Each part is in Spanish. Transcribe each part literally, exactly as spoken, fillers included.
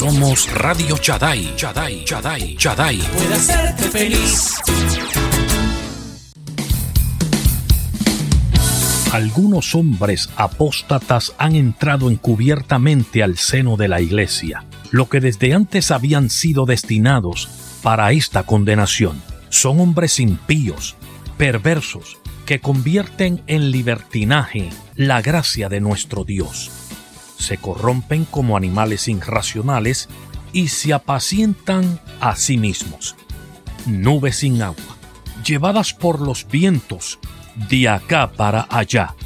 Somos Radio Shaddai, Shaddai, Shaddai, Shaddai. Puede hacerte feliz. Algunos hombres apóstatas han entrado encubiertamente al seno de la Iglesia, lo que desde antes habían sido destinados para esta condenación. Son hombres impíos, perversos, que convierten en libertinaje la gracia de nuestro Dios. Se corrompen como animales irracionales y se apacientan a sí mismos. Nubes sin agua, llevadas por los vientos de acá para allá.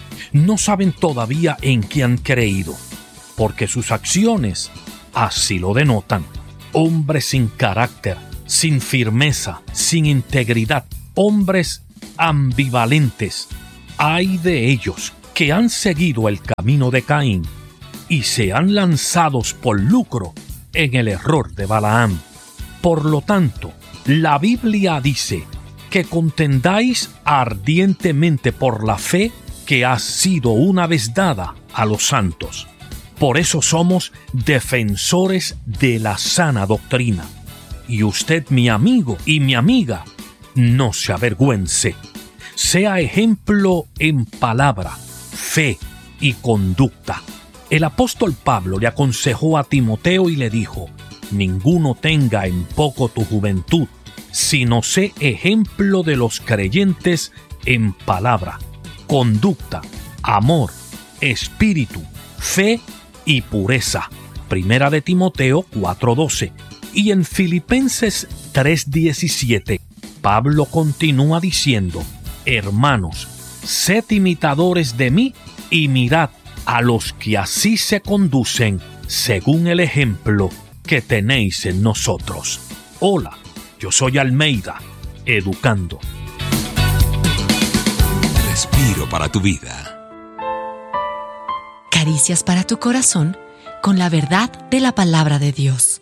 No saben todavía en qué han creído, porque sus acciones así lo denotan. Hombres sin carácter, sin firmeza, sin integridad, hombres ambivalentes. Ay de ellos que han seguido el camino de Caín y se han lanzado por lucro en el error de Balaam. Por lo tanto, la Biblia dice que contendáis ardientemente por la fe que ha sido una vez dada a los santos. Por eso somos defensores de la sana doctrina. Y usted, mi amigo y mi amiga, no se avergüence. Sea ejemplo en palabra, fe y conducta. El apóstol Pablo le aconsejó a Timoteo y le dijo: ninguno tenga en poco tu juventud, sino sé ejemplo de los creyentes en palabra, conducta, amor, espíritu, fe y pureza. Primera de Timoteo cuatro doce. Y en Filipenses tres diecisiete, Pablo continúa diciendo: hermanos, sed imitadores de mí y mirad a los que así se conducen según el ejemplo que tenéis en nosotros. Hola, yo soy Almeida, educando. Respiro para tu vida. Caricias para tu corazón con la verdad de la palabra de Dios.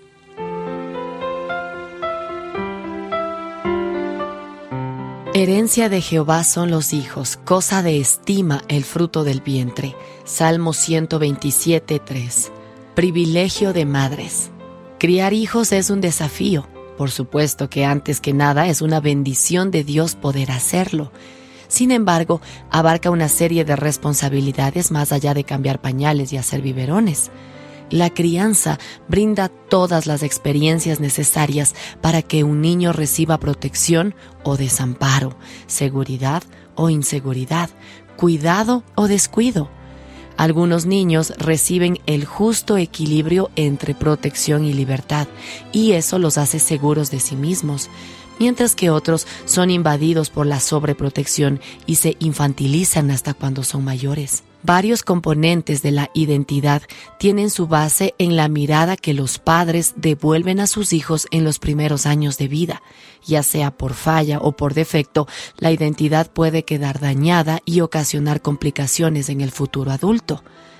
Herencia de Jehová son los hijos, cosa de estima el fruto del vientre. Salmo ciento veintisiete, tres. Privilegio de madres. Criar hijos es un desafío. Por supuesto que antes que nada es una bendición de Dios poder hacerlo. Sin embargo, abarca una serie de responsabilidades más allá de cambiar pañales y hacer biberones. La crianza brinda todas las experiencias necesarias para que un niño reciba protección o desamparo, seguridad o inseguridad, cuidado o descuido. Algunos niños reciben el justo equilibrio entre protección y libertad, y eso los hace seguros de sí mismos, mientras que otros son invadidos por la sobreprotección y se infantilizan hasta cuando son mayores. Varios componentes de la identidad tienen su base en la mirada que los padres devuelven a sus hijos en los primeros años de vida. Ya sea por falla o por defecto, la identidad puede quedar dañada y ocasionar complicaciones en el futuro adulto.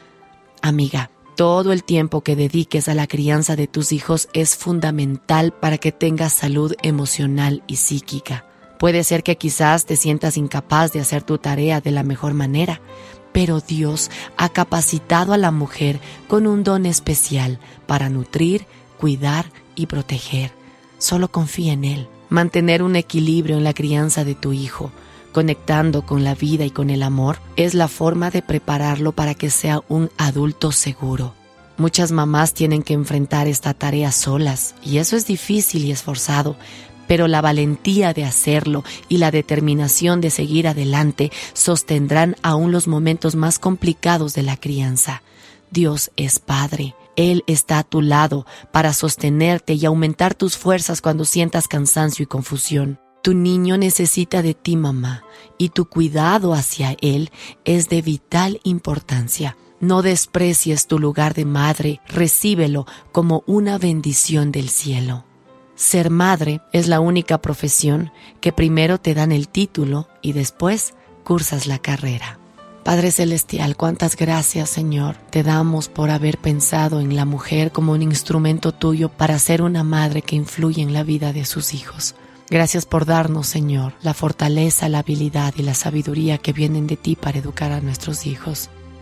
Amiga, todo el tiempo que dediques a la crianza de tus hijos es fundamental para que tengas salud emocional y psíquica. Puede ser que quizás te sientas incapaz de hacer tu tarea de la mejor manera, pero Dios ha capacitado a la mujer con un don especial para nutrir, cuidar y proteger. Solo confía en Él. Mantener un equilibrio en la crianza de tu hijo, conectando con la vida y con el amor, es la forma de prepararlo para que sea un adulto seguro. Muchas mamás tienen que enfrentar esta tarea solas, y eso es difícil y esforzado, pero la valentía de hacerlo y la determinación de seguir adelante sostendrán aún los momentos más complicados de la crianza. Dios es Padre. Él está a tu lado para sostenerte y aumentar tus fuerzas cuando sientas cansancio y confusión. Tu niño necesita de ti, mamá, y tu cuidado hacia él es de vital importancia. No desprecies tu lugar de madre, recíbelo como una bendición del cielo. Ser madre es la única profesión que primero te dan el título y después cursas la carrera. Padre Celestial, cuántas gracias, Señor, te damos por haber pensado en la mujer como un instrumento tuyo para ser una madre que influye en la vida de sus hijos. Gracias por darnos, Señor, la fortaleza, la habilidad y la sabiduría que vienen de ti para educar a nuestros hijos.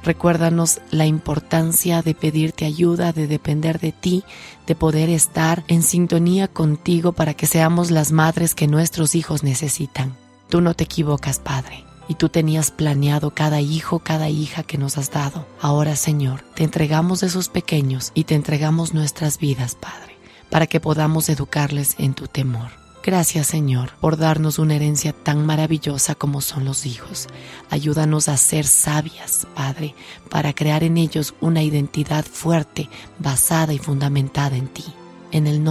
Recuérdanos la importancia de pedirte ayuda, de depender de ti, de poder estar en sintonía contigo para que seamos las madres que nuestros hijos necesitan. Tú no te equivocas, Padre, y tú tenías planeado cada hijo, cada hija que nos has dado. Ahora, Señor, te entregamos esos pequeños y te entregamos nuestras vidas, Padre, para que podamos educarles en tu temor. Gracias, Señor, por darnos una herencia tan maravillosa como son los hijos. Ayúdanos a ser sabias, Padre, para crear en ellos una identidad fuerte, basada y fundamentada en ti. En el nombre